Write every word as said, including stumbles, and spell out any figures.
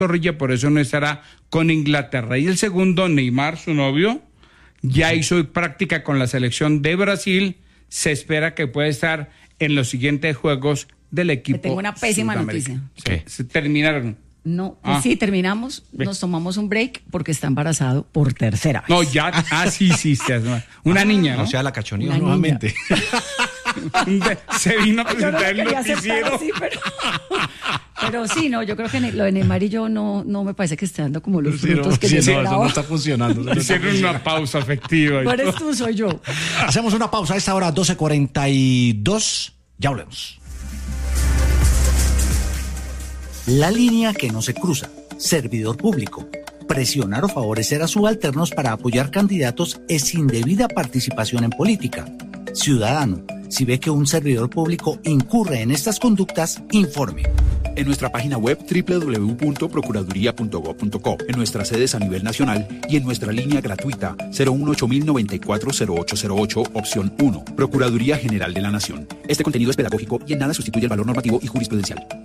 Zorrilla, por eso no estará con Inglaterra. Y el segundo, Neymar, su novio, ya hizo práctica con la selección de Brasil. Se espera que pueda estar en los siguientes juegos del equipo. Te tengo una pésima noticia. ¿Qué? Se terminaron. No, pues ah. sí, terminamos, nos tomamos un break porque está embarazado por tercera vez. No, ya, ah, sí, sí, sí una ah, niña, ¿no? O sea, la cachoneó nuevamente. Se vino a presentar el noticiero. Así, pero, pero sí, no, yo creo que lo de Neymar y yo no, no me parece que esté dando como los frutos sí, que sí, yo no, esperaba. Eso no está funcionando. Hicieron una pausa afectiva. No eres tú, soy yo. Hacemos una pausa a esta hora, doce cuarenta y dos. Ya volvemos. La línea que no se cruza. Servidor público. Presionar o favorecer a subalternos para apoyar candidatos es indebida participación en política. Ciudadano, si ve que un servidor público incurre en estas conductas, informe. En nuestra página web doble u doble u doble u punto procuraduría punto gob punto co, en nuestras sedes a nivel nacional y en nuestra línea gratuita cero uno ocho mil noventa y cuatro cero ocho cero ocho, opción uno. Procuraduría General de la Nación. Este contenido es pedagógico y en nada sustituye el valor normativo y jurisprudencial.